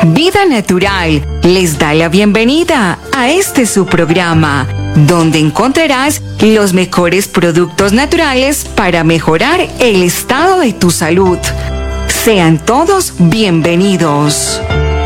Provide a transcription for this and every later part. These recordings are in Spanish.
Vida Natural les da la bienvenida a este su programa, donde encontrarás los mejores productos naturales para mejorar el estado de tu salud. Sean todos bienvenidos.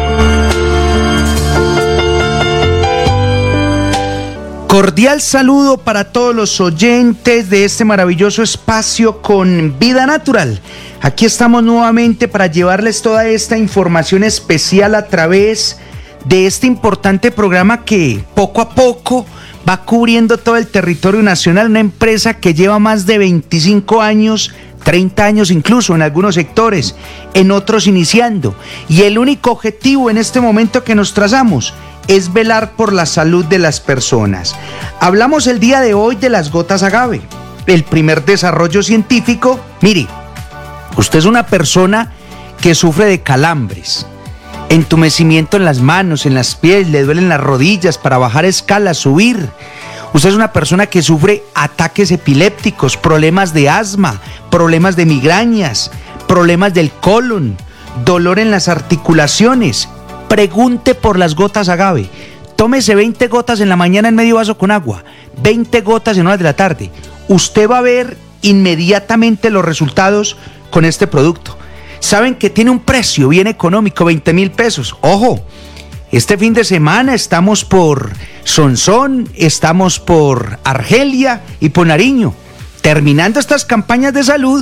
Cordial saludo para todos los oyentes de este maravilloso espacio con Vida Natural. Aquí estamos nuevamente para llevarles toda esta información especial a través de este importante programa que poco a poco va cubriendo todo el territorio nacional. Una empresa que lleva más de 25 años, 30 años incluso en algunos sectores, en otros iniciando. Y el único objetivo en este momento que nos trazamos es velar por la salud de las personas. Hablamos el día de hoy de las gotas agave, el primer desarrollo científico. Mire, usted es una persona que sufre de calambres, entumecimiento en las manos, en las pies, le duelen las rodillas para bajar escalas, subir. Usted es una persona que sufre ataques epilépticos, problemas de asma, problemas de migrañas, problemas del colon, dolor en las articulaciones. Pregunte por las gotas agave. Tómese 20 gotas en la mañana en medio vaso con agua, 20 gotas en horas de la tarde. Usted va a ver inmediatamente los resultados con este producto. Saben que tiene un precio bien económico, 20,000 pesos. Ojo, este fin de semana estamos por Sonsón, estamos por Argelia y por Nariño. Terminando estas campañas de salud,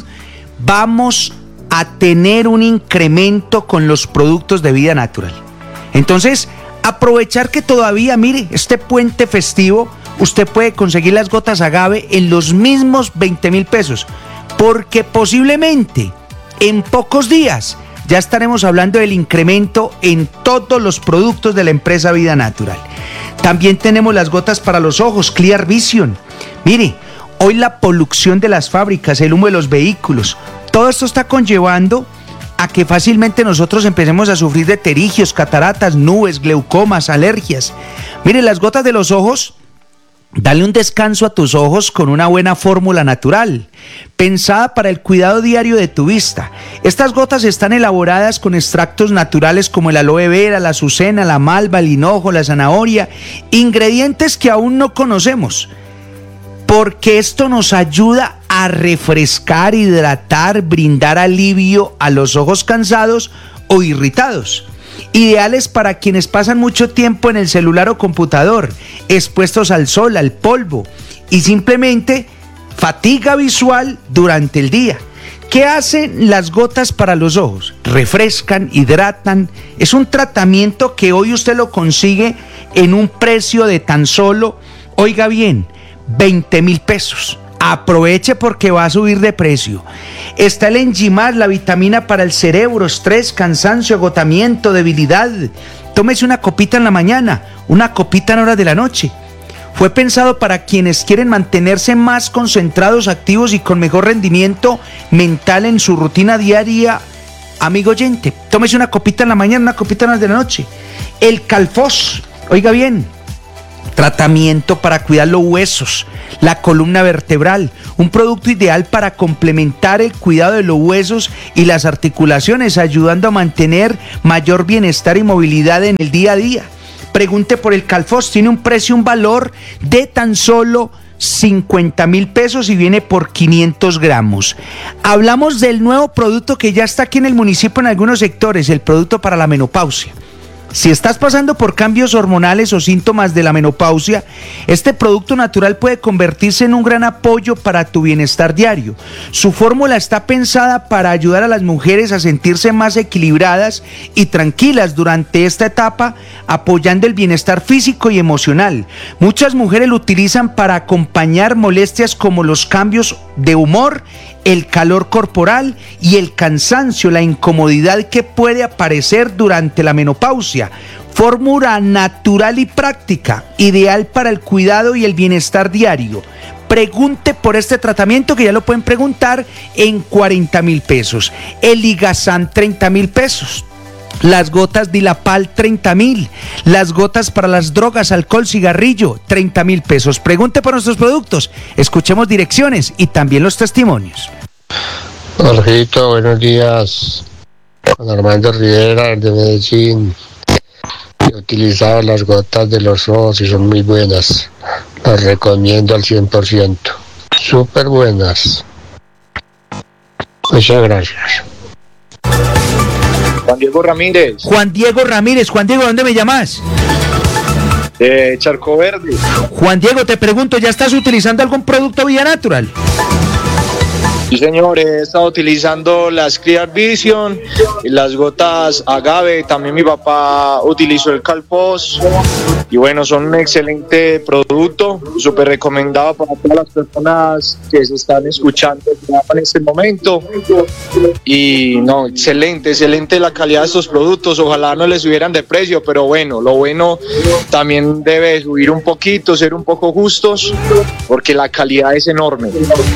vamos a tener un incremento con los productos de Vida Natural. Entonces, aprovechar que todavía, mire, este puente festivo, usted puede conseguir las gotas agave en los mismos 20,000 pesos, porque posiblemente en pocos días ya estaremos hablando del incremento en todos los productos de la empresa Vida Natural. También tenemos las gotas para los ojos, Clear Vision. Mire, hoy la polución de las fábricas, el humo de los vehículos, todo esto está conllevando a que fácilmente nosotros empecemos a sufrir de pterigios, cataratas, nubes, glaucomas, alergias. Mire, las gotas de los ojos, dale un descanso a tus ojos con una buena fórmula natural, pensada para el cuidado diario de tu vista. Estas gotas están elaboradas con extractos naturales como el aloe vera, la azucena, la malva, el hinojo, la zanahoria, ingredientes que aún no conocemos, porque esto nos ayuda a refrescar, hidratar, brindar alivio a los ojos cansados o irritados. Ideales para quienes pasan mucho tiempo en el celular o computador, expuestos al sol, al polvo y simplemente fatiga visual durante el día. ¿Qué hacen las gotas para los ojos? Refrescan, hidratan. Es un tratamiento que hoy usted lo consigue en un precio de tan solo, oiga bien, 20,000 pesos. Aproveche porque va a subir de precio. Está el Engimar, la vitamina para el cerebro, estrés, cansancio, agotamiento, debilidad. Tómese una copita en la mañana, una copita en horas de la noche. Fue pensado para quienes quieren mantenerse más concentrados, activos y con mejor rendimiento mental en su rutina diaria. Amigo oyente, tómese una copita en la mañana, una copita en horas de la noche. El Calfos, oiga bien, tratamiento para cuidar los huesos, la columna vertebral, un producto ideal para complementar el cuidado de los huesos y las articulaciones, ayudando a mantener mayor bienestar y movilidad en el día a día. Pregunte por el Calfos, tiene un precio, un valor de tan solo 50,000 pesos y viene por 500 gramos. Hablamos del nuevo producto que ya está aquí en el municipio en algunos sectores, el producto para la menopausia. Si estás pasando por cambios hormonales o síntomas de la menopausia, este producto natural puede convertirse en un gran apoyo para tu bienestar diario. Su fórmula está pensada para ayudar a las mujeres a sentirse más equilibradas y tranquilas durante esta etapa, apoyando el bienestar físico y emocional. Muchas mujeres lo utilizan para acompañar molestias como los cambios de humor, el calor corporal y el cansancio, la incomodidad que puede aparecer durante la menopausia. Fórmula natural y práctica, ideal para el cuidado y el bienestar diario. Pregunte por este tratamiento que ya lo pueden preguntar en 40,000 pesos. El Ligazán, 30,000 pesos. Las gotas Dilapal, 30,000. Las gotas para las drogas, alcohol, cigarrillo, 30,000 pesos. Pregunte por nuestros productos, escuchemos direcciones y también los testimonios. Jorgito, buenos días. Con Armando Rivera de Medellín. He utilizado las gotas de los ojos y son muy buenas. Las recomiendo al 100%. Súper buenas. Muchas gracias. Juan Diego Ramírez. Juan Diego, ¿dónde me llamas? De Charco Verde. Juan Diego, te pregunto, ¿ya estás utilizando algún producto Vida Natural? Sí, señor, he estado utilizando las Clear Vision, las gotas Agave, también mi papá utilizó el Calpos, y bueno, son un excelente producto, súper recomendado para todas las personas que se están escuchando en este momento, y no, excelente la calidad de estos productos, ojalá no les subieran de precio, pero bueno, lo bueno también debe subir un poquito, ser un poco justos, porque la calidad es enorme.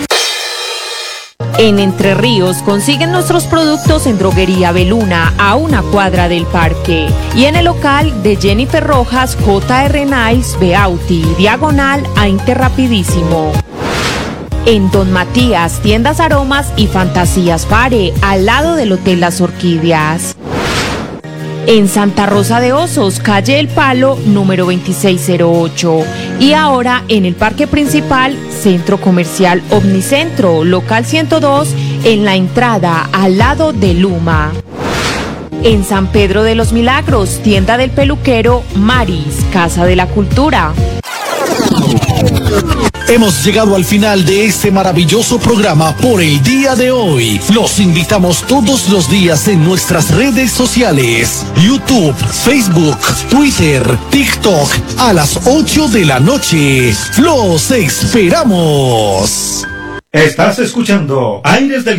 En Entre Ríos consiguen nuestros productos en Droguería Beluna, a una cuadra del parque, y en el local de Jennifer Rojas, J.R. Niles, Beauty, diagonal a Interrapidísimo. En Don Matías, tiendas Aromas y Fantasías Fare, al lado del Hotel Las Orquídeas. En Santa Rosa de Osos, calle El Palo, número 2608. Y ahora en el parque principal, Centro Comercial Omnicentro, local 102, en la entrada al lado de Luma. En San Pedro de los Milagros, tienda del peluquero Maris, Casa de la Cultura. Hemos llegado al final de este maravilloso programa por el día de hoy. Los invitamos todos los días en nuestras redes sociales: YouTube, Facebook, Twitter, TikTok, a las 8 de la noche. ¡Los esperamos! Estás escuchando Aires del